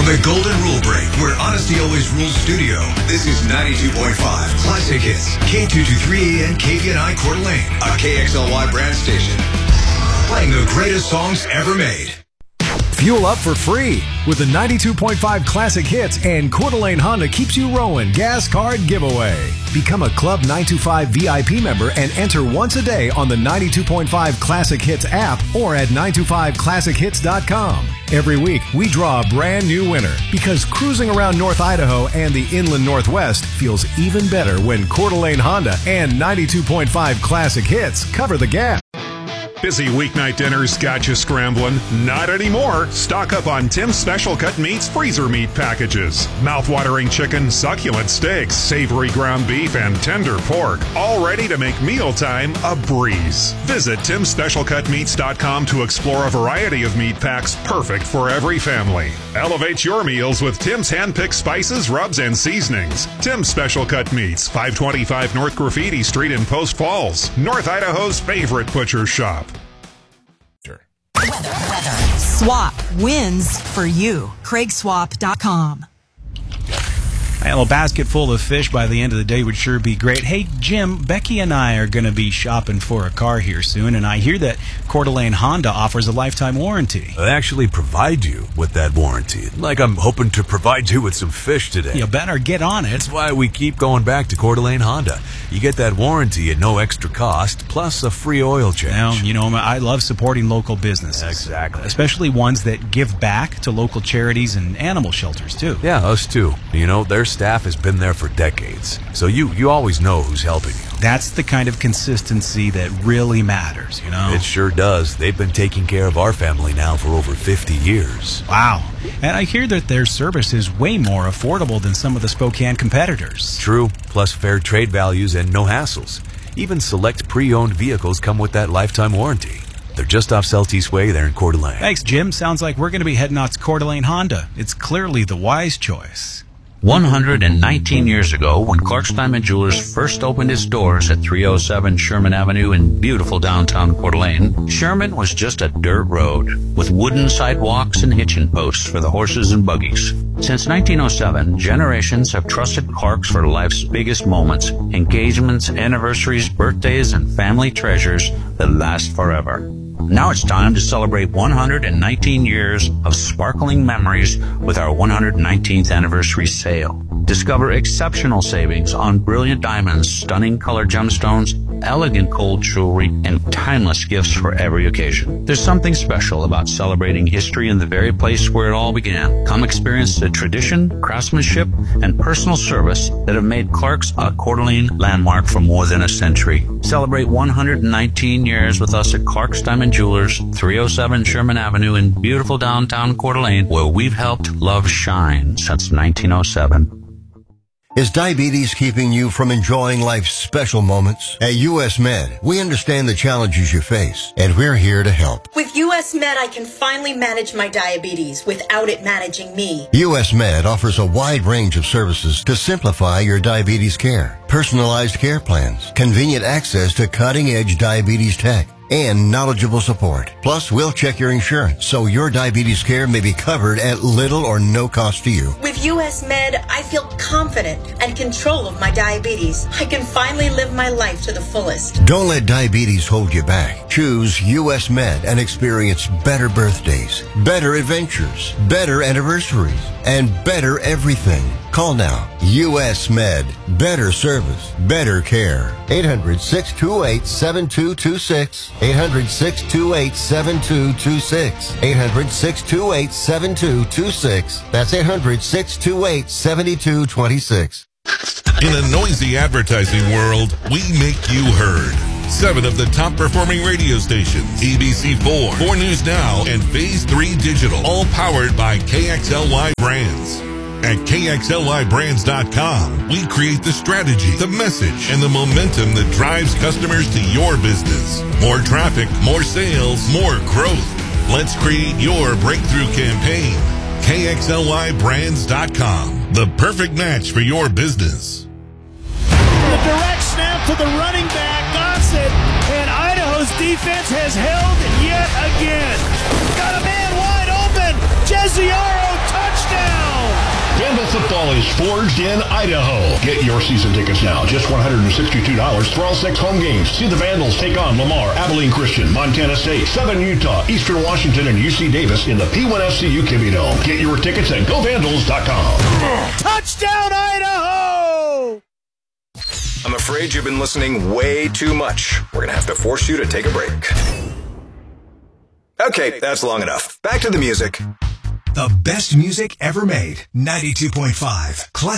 the Golden Rule Break, where honesty always rules studio. This is 92.5 Classic Hits, K223A and KVNI Coeur d'Alene, a KXLY brand station. Playing the greatest songs ever made. Fuel up for free with the 92.5 Classic Hits and Coeur d'Alene Honda Keeps You Rowing gas card giveaway. Become a Club 925 VIP member and enter once a day on the 92.5 Classic Hits app or at 925classichits.com. Every week, we draw a brand new winner because cruising around North Idaho and the inland Northwest feels even better when Coeur d'Alene Honda and 92.5 Classic Hits cover the gap. Busy weeknight dinners got you scrambling? Not anymore. Stock up on Tim's Special Cut Meats freezer meat packages. Mouth-watering chicken, succulent steaks, savory ground beef, and tender pork. All ready to make mealtime a breeze. Visit Tim'sSpecialCutMeats.com to explore a variety of meat packs perfect for every family. Elevate your meals with Tim's hand-picked spices, rubs, and seasonings. Tim's Special Cut Meats, 525 North Graffiti Street in Post Falls, North Idaho's favorite butcher shop. Weather. Swap wins for you. CraigSwap.com. A little basket full of fish by the end of the day would sure be great. Hey, Jim, Becky and I are going to be shopping for a car here soon, and I hear that Coeur d'Alene Honda offers a lifetime warranty. They actually provide you with that warranty. Like I'm hoping to provide you with some fish today. You better get on it. That's why we keep going back to Coeur d'Alene Honda. You get that warranty at no extra cost, plus a free oil change. Well, you know, I love supporting local businesses. Exactly. Especially ones that give back to local charities and animal shelters, too. Yeah, us too. You know, their staff has been there for decades, so you always know who's helping you. That's the kind of consistency that really matters, you know? It sure does. They've been taking care of our family now for over 50 years. Wow. And I hear that their service is way more affordable than some of the Spokane competitors. True, plus fair trade values and no hassles. Even select pre-owned vehicles come with that lifetime warranty. They're just off Celtice Way there in Coeur d'Alene. Thanks, Jim. Sounds like we're going to be heading out to Coeur d'Alene Honda. It's clearly the wise choice. 119 years ago, when Clark's Diamond Jewelers first opened its doors at 307 Sherman Avenue in beautiful downtown Coeur d'Alene, Sherman was just a dirt road with wooden sidewalks and hitching posts for the horses and buggies. Since 1907, generations have trusted Clark's for life's biggest moments, engagements, anniversaries, birthdays, and family treasures that last forever. Now it's time to celebrate 119 years of sparkling memories with our 119th anniversary sale. Discover exceptional savings on brilliant diamonds, stunning color gemstones, elegant gold jewelry, and timeless gifts for every occasion. There's something special about celebrating history in the very place where it all began. Come experience the tradition, craftsmanship, and personal service that have made Clark's a Coeur d'Alene landmark for more than a century. Celebrate 119 years with us at Clark's Diamond Jewelers, 307 Sherman Avenue in beautiful downtown Coeur d'Alene, where we've helped love shine since 1907. Is diabetes keeping you from enjoying life's special moments? At US Med, we understand the challenges you face, and we're here to help. With US Med, I can finally manage my diabetes without it managing me. US Med offers a wide range of services to simplify your diabetes care. Personalized care plans, convenient access to cutting-edge diabetes tech, and knowledgeable support. Plus, we'll check your insurance so your diabetes care may be covered at little or no cost to you. With US Med, I feel confident and control of my diabetes. I can finally live my life to the fullest. Don't let diabetes hold you back. Choose US Med and experience better birthdays, better adventures, better anniversaries, and better everything. Call now. US Med. Better service. Better care. 800-628-7226. 800-628-7226. 800-628-7226. That's 800-628-7226. In a noisy advertising world, we make you heard. 7 of the top performing radio stations, ABC4, 4 News Now, and Phase 3 Digital, all powered by KXLY Brands. At KXLYBrands.com, we create the strategy, the message, and the momentum that drives customers to your business. More traffic, more sales, more growth. Let's create your breakthrough campaign. KXLYBrands.com, the perfect match for your business. The direct snap to the running back, Gossett, and Idaho's defense has held yet again. Got a man wide open. Jesiaro, touchdown. Football is forged in Idaho. Get your season tickets now. Just $162 for all 6 home games. See the Vandals take on Lamar, Abilene Christian, Montana State, Southern Utah, Eastern Washington, and UC Davis in the P1FCU Kibbie Dome. Get your tickets at GoVandals.com. Touchdown, Idaho! I'm afraid you've been listening way too much. We're going to have to force you to take a break. Okay, that's long enough. Back to the music. The best music ever made. 92.5 Classic.